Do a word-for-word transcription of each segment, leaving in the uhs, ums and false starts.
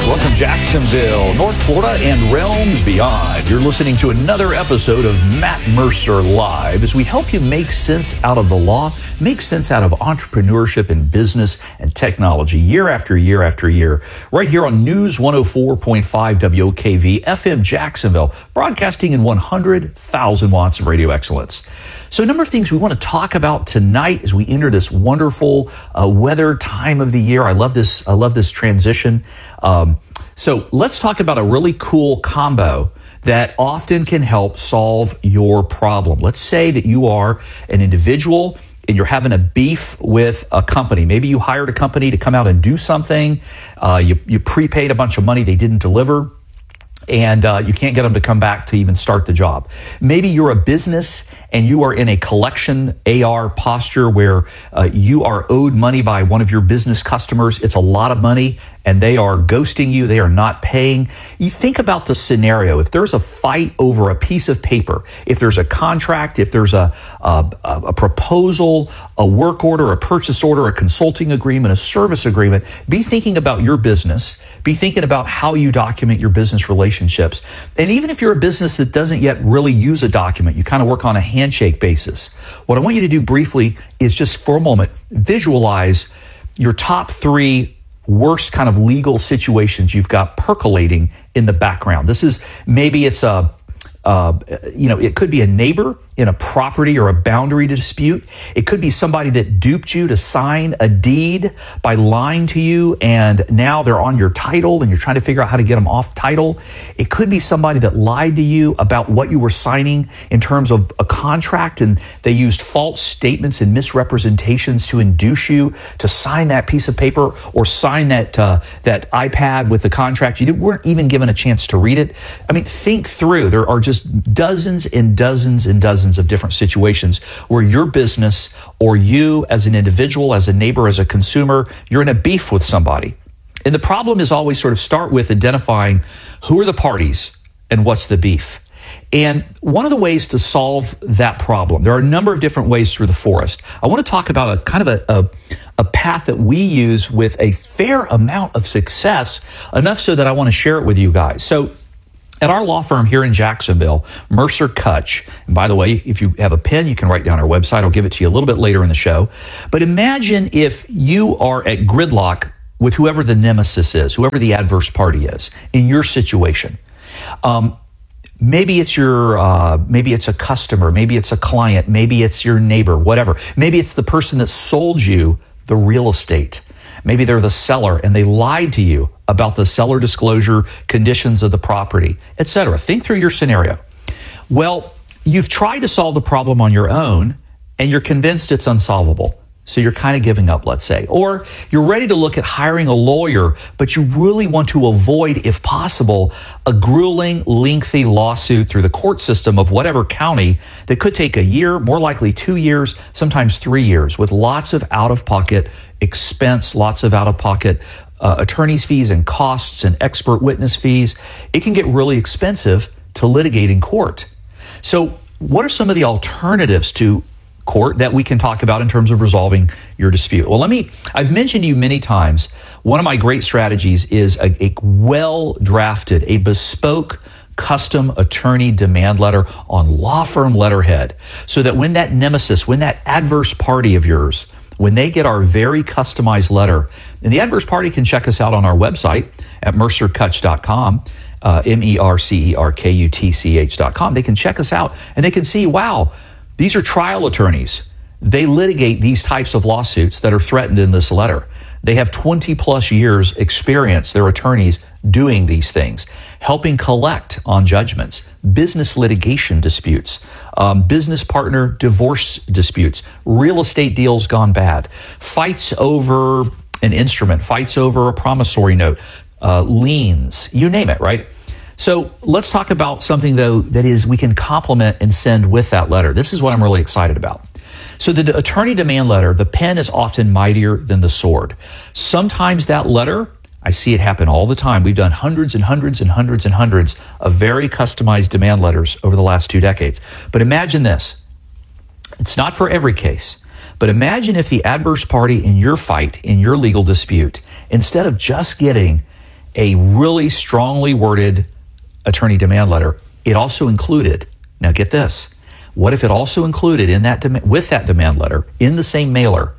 Welcome, Jacksonville, North Florida, and realms beyond. You're listening to another episode of Matt Mercer Live as we help you make sense out of the law, make sense out of entrepreneurship and business and technology year after year after year, right here on News one oh four point five W O K V F M Jacksonville, broadcasting in one hundred thousand watts of radio excellence. So a number of things we want to talk about tonight as we enter this wonderful uh, weather time of the year. I love this. I love this transition. Um, so let's talk about a really cool combo that often can help solve your problem. Let's say that you are an individual and you're having a beef with a company. Maybe you hired a company to come out and do something. Uh, you, you prepaid a bunch of money they didn't deliver. And uh, you can't get them to come back to even start the job. Maybe you're a business and you are in a collection A R posture where uh, you are owed money by one of your business customers. It's a lot of money and they are ghosting you. They are not paying. You think about the scenario. If there's a fight over a piece of paper, if there's a contract, if there's a, a, a proposal, a work order, a purchase order, a consulting agreement, a service agreement, be thinking about your business. Be thinking about how you document your business relationships. And even if you're a business that doesn't yet really use a document, you kind of work on a handshake basis. What I want you to do briefly is just for a moment, visualize your top three worst kind of legal situations you've got percolating in the background. This is, maybe it's a, uh, you know, it could be a neighbor in a property or a boundary dispute. It could be somebody that duped you to sign a deed by lying to you, and now they're on your title and you're trying to figure out how to get them off title. It could be somebody that lied to you about what you were signing in terms of a contract, and they used false statements and misrepresentations to induce you to sign that piece of paper or sign that uh, that iPad with the contract. You weren't even given a chance to read it. I mean, think through. There are just dozens and dozens and dozens of different situations where your business or you as an individual, as a neighbor, as a consumer, you're in a beef with somebody. And the problem is always sort of start with identifying who are the parties and what's the beef. And one of the ways to solve that problem, there are a number of different ways through the forest. I want to talk about a kind of a, a, a path that we use with a fair amount of success, enough so that I want to share it with you guys. So at our law firm here in Jacksonville, Mercer Kutch, and by the way, if you have a pen, you can write down our website. I'll give it to you a little bit later in the show. But imagine if you are at gridlock with whoever the nemesis is, whoever the adverse party is in your situation. Um, maybe it's your, uh, maybe it's a customer, maybe it's a client, maybe it's your neighbor, whatever. Maybe it's the person that sold you the real estate. Maybe they're the seller and they lied to you about the seller disclosure conditions of the property, et cetera. Think through your scenario. Well, you've tried to solve the problem on your own and you're convinced it's unsolvable. So you're kind of giving up, let's say. Or you're ready to look at hiring a lawyer, but you really want to avoid, if possible, a grueling, lengthy lawsuit through the court system of whatever county that could take a year, more likely two years, sometimes three years, with lots of out-of-pocket expense, lots of out-of-pocket uh, attorney's fees and costs and expert witness fees. It can get really expensive to litigate in court. So what are some of the alternatives to court that we can talk about in terms of resolving your dispute? Well, let me, I've mentioned to you many times, one of my great strategies is a, a well-drafted, a bespoke custom attorney demand letter on law firm letterhead, so that when that nemesis, when that adverse party of yours, when they get our very customized letter, and the adverse party can check us out on our website at mercer kutch dot com, uh, M E R C E R K U T C H dot com. They can check us out and they can see, wow, these are trial attorneys. They litigate these types of lawsuits that are threatened in this letter. They have twenty plus years experience, their attorneys, doing these things, helping collect on judgments, business litigation disputes, um, business partner divorce disputes, real estate deals gone bad, fights over an instrument, fights over a promissory note, uh, liens, you name it, right? So let's talk about something, though, that is we can complement and send with that letter. This is what I'm really excited about. So the attorney demand letter, the pen is often mightier than the sword. Sometimes that letter, I see it happen all the time. We've done hundreds and hundreds and hundreds and hundreds of very customized demand letters over the last two decades. But imagine this. It's not for every case, but imagine if the adverse party in your fight, in your legal dispute, instead of just getting a really strongly worded attorney demand letter. It also included, now get this, what if it also included in that dem- with that demand letter, in the same mailer,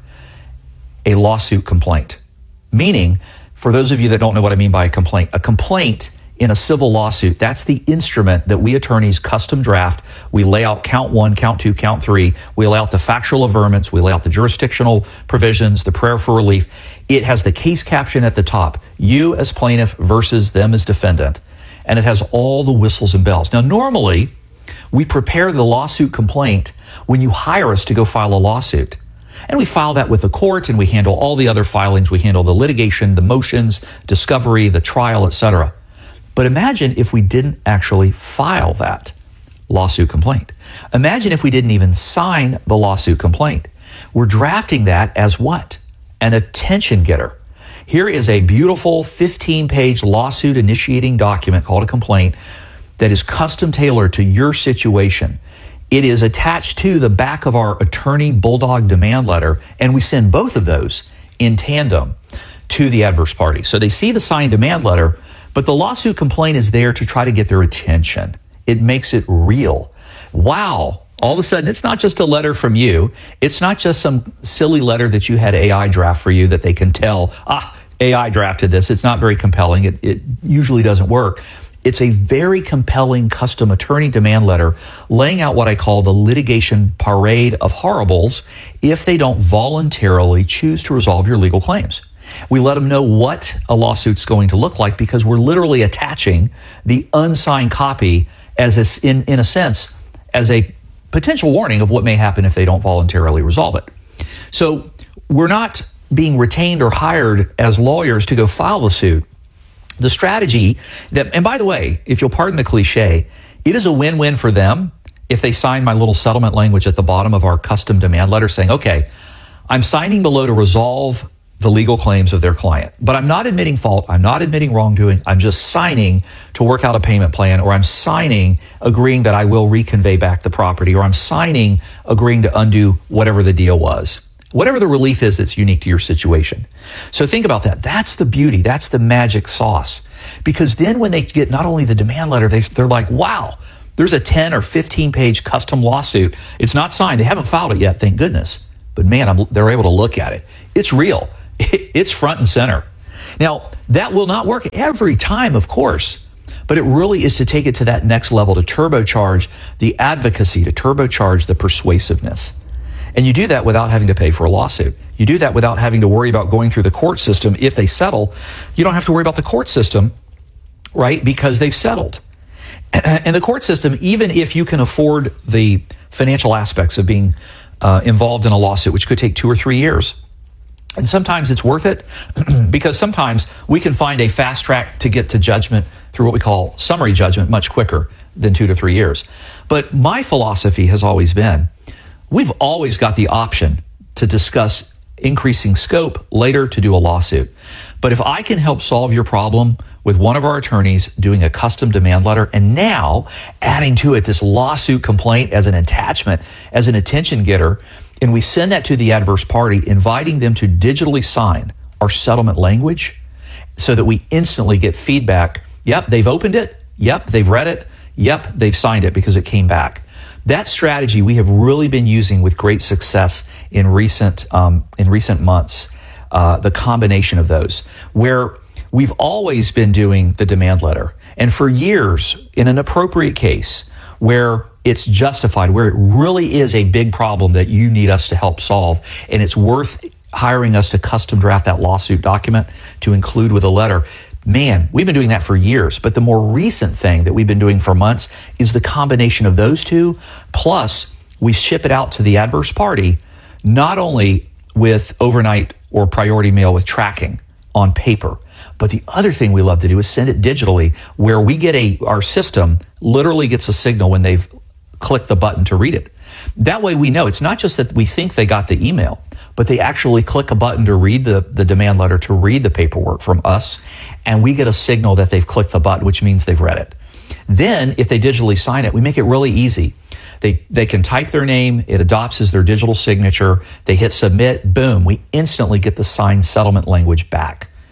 a lawsuit complaint? Meaning, for those of you that don't know what I mean by a complaint, a complaint in a civil lawsuit, that's the instrument that we attorneys custom draft. We lay out count one, count two, count three. We lay out the factual averments. We lay out the jurisdictional provisions, the prayer for relief. It has the case caption at the top, you as plaintiff versus them as defendant. And it has all the whistles and bells. Now, normally, we prepare the lawsuit complaint when you hire us to go file a lawsuit. And we file that with the court, and we handle all the other filings. We handle the litigation, the motions, discovery, the trial, et cetera. But imagine if we didn't actually file that lawsuit complaint. Imagine if we didn't even sign the lawsuit complaint. We're drafting that as what? An attention getter. Here is a beautiful fifteen-page lawsuit initiating document called a complaint that is custom tailored to your situation. It is attached to the back of our attorney bulldog demand letter, and we send both of those in tandem to the adverse party. So they see the signed demand letter, but the lawsuit complaint is there to try to get their attention. It makes it real. Wow. All of a sudden, it's not just a letter from you. It's not just some silly letter that you had A I draft for you that they can tell, ah, A I drafted this. It's not very compelling. It, it usually doesn't work. It's a very compelling custom attorney demand letter laying out what I call the litigation parade of horribles if they don't voluntarily choose to resolve your legal claims. We let them know what a lawsuit's going to look like because we're literally attaching the unsigned copy as a, in, in a sense, as a potential warning of what may happen if they don't voluntarily resolve it. So we're not being retained or hired as lawyers to go file the suit. The strategy that, and by the way, if you'll pardon the cliche, it is a win-win for them if they sign my little settlement language at the bottom of our custom demand letter saying, okay, I'm signing below to resolve the legal claims of their client, but I'm not admitting fault. I'm not admitting wrongdoing. I'm just signing to work out a payment plan, or I'm signing agreeing that I will reconvey back the property, or I'm signing agreeing to undo whatever the deal was. Whatever the relief is that's unique to your situation. So think about that. That's the beauty. That's the magic sauce. Because then when they get not only the demand letter, they, they're like, wow, there's a ten or fifteen page custom lawsuit. It's not signed. They haven't filed it yet, thank goodness. But man, I'm, they're able to look at it. It's real. It, it's front and center. Now, that will not work every time, of course. But it really is to take it to that next level, to turbocharge the advocacy, to turbocharge the persuasiveness. And you do that without having to pay for a lawsuit. You do that without having to worry about going through the court system. If they settle, you don't have to worry about the court system, right? Because they've settled. And the court system, even if you can afford the financial aspects of being uh, involved in a lawsuit, which could take two or three years, and sometimes it's worth it because sometimes we can find a fast track to get to judgment through what we call summary judgment much quicker than two to three years. But my philosophy has always been, we've always got the option to discuss increasing scope later to do a lawsuit. But if I can help solve your problem with one of our attorneys doing a custom demand letter and now adding to it this lawsuit complaint as an attachment, as an attention getter, and we send that to the adverse party, inviting them to digitally sign our settlement language so that we instantly get feedback. Yep, they've opened it. Yep, they've read it. Yep, they've signed it because it came back. That strategy we have really been using with great success in recent um, in recent months. Uh, the combination of those, where we've always been doing the demand letter, and for years, in an appropriate case where it's justified, where it really is a big problem that you need us to help solve, and it's worth hiring us to custom draft that lawsuit document to include with a letter. Man, we've been doing that for years. But the more recent thing that we've been doing for months is the combination of those two. Plus, we ship it out to the adverse party, not only with overnight or priority mail with tracking on paper, but the other thing we love to do is send it digitally, where we get a, our system literally gets a signal when they've clicked the button to read it. That way we know it's not just that we think they got the email, but they actually click a button to read the, the demand letter, to read the paperwork from us, and we get a signal that they've clicked the button, which means they've read it. Then, if they digitally sign it, we make it really easy. They they can type their name, it adopts as their digital signature, they hit submit, boom, we instantly get the signed settlement language back.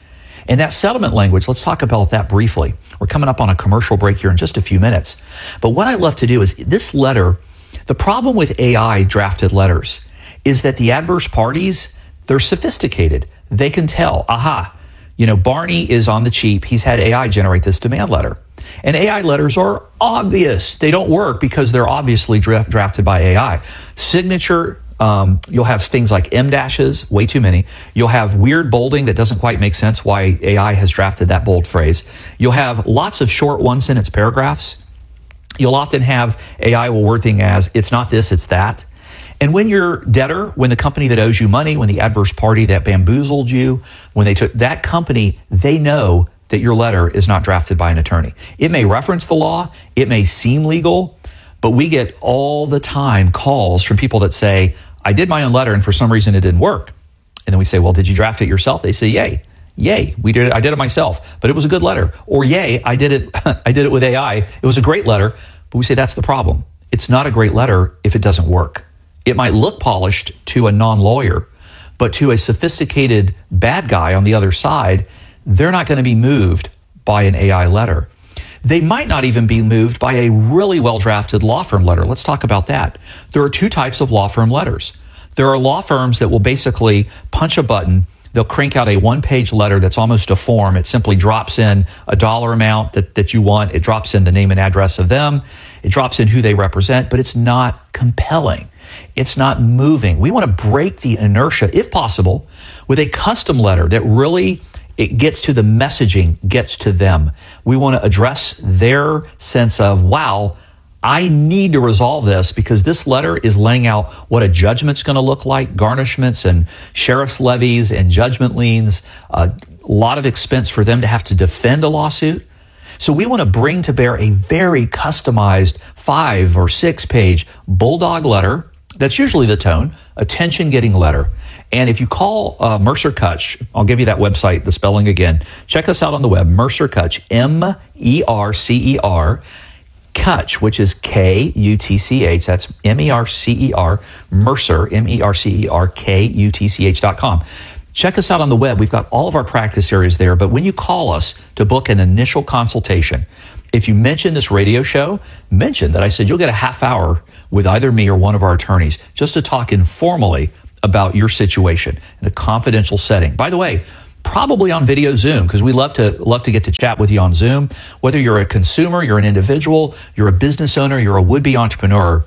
And that settlement language, let's talk about that briefly. We're coming up on a commercial break here in just a few minutes. But what I love to do is this letter, the problem with A I drafted letters is that the adverse parties, they're sophisticated. They can tell, aha, you know, Barney is on the cheap. He's had A I generate this demand letter. And A I letters are obvious. They don't work because they're obviously draft, drafted by A I. Signature, um, you'll have things like M dashes, way too many. You'll have weird bolding that doesn't quite make sense why A I has drafted that bold phrase. You'll have lots of short one-sentence paragraphs. You'll often have A I will word thing as, it's not this, it's that. And when your debtor, when the company that owes you money, when the adverse party that bamboozled you, when they took that company, they know that your letter is not drafted by an attorney. It may reference the law, it may seem legal, but we get all the time calls from people that say, I did my own letter and for some reason it didn't work. And then we say, well, did you draft it yourself? They say, yay, yay, we did it. I did it myself, but it was a good letter. Or yay, I did it, I did it with A I. It was a great letter, but we say that's the problem. It's not a great letter if it doesn't work. It might look polished to a non-lawyer, but to a sophisticated bad guy on the other side, they're not going to be moved by an A I letter. They might not even be moved by a really well-drafted law firm letter. Let's talk about that. There are two types of law firm letters. There are law firms that will basically punch a button. They'll crank out a one-page letter that's almost a form. It simply drops in a dollar amount that, that you want. It drops in the name and address of them. It drops in who they represent, but it's not compelling. It's not moving. We want to break the inertia, if possible, with a custom letter that really it gets to the messaging, gets to them. We want to address their sense of, wow, I need to resolve this because this letter is laying out what a judgment's going to look like, garnishments and sheriff's levies and judgment liens, a lot of expense for them to have to defend a lawsuit. So we want to bring to bear a very customized five or six page bulldog letter. That's usually the tone, attention-getting letter. And if you call uh, Mercer Kutch, I'll give you that website, the spelling again. Check us out on the web, Mercer Kutch, M E R C E R, Kutch, which is K U T C H. That's M E R C E R, Mercer, M E R C E R, K U T C H dot com. Check us out on the web. We've got all of our practice areas there. But when you call us to book an initial consultation, if you mention this radio show, mention that I said you'll get a half hour with either me or one of our attorneys just to talk informally about your situation in a confidential setting. By the way, probably on video Zoom, because we love to love to get to chat with you on Zoom. Whether you're a consumer, you're an individual, you're a business owner, you're a would-be entrepreneur,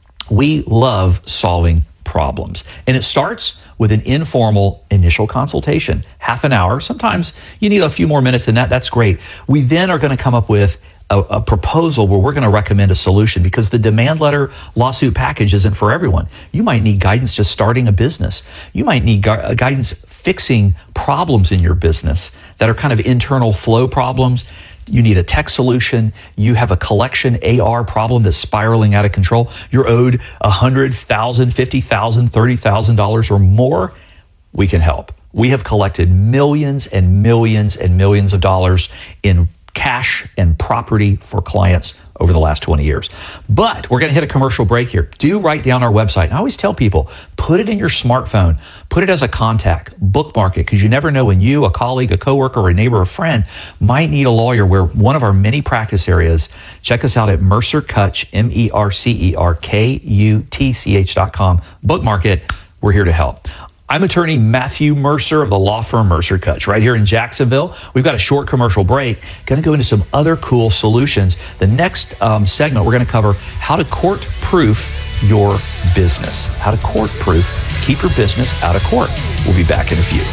we love solving problems. And it starts with an informal initial consultation, half an hour. Sometimes you need a few more minutes than that. That's great. We then are going to come up with a, a proposal where we're going to recommend a solution because the demand letter lawsuit package isn't for everyone. You might need guidance just starting a business. You might need gu- guidance fixing problems in your business that are kind of internal flow problems. You need a tech solution. You have a collection A R problem that's spiraling out of control. You're owed one hundred thousand dollars, fifty thousand dollars, thirty thousand dollars or more. We can help. We have collected millions and millions and millions of dollars in cash and property for clients over the last twenty years. But we're going to hit a commercial break here. Do write down our website. And I always tell people, put it in your smartphone, put it as a contact, bookmark it, because you never know when you, a colleague, a coworker, or a neighbor, or friend might need a lawyer where one of our many practice areas. Check us out at Mercer Kutch, M E R C E R K U T C H dot com. Bookmark it. We're here to help. I'm attorney Matthew Mercer of the law firm Mercer Kutch right here in Jacksonville. We've got a short commercial break. Going to go into some other cool solutions. The next um, segment, we're going to cover how to court-proof your business. How to court-proof, keep your business out of court. We'll be back in a few.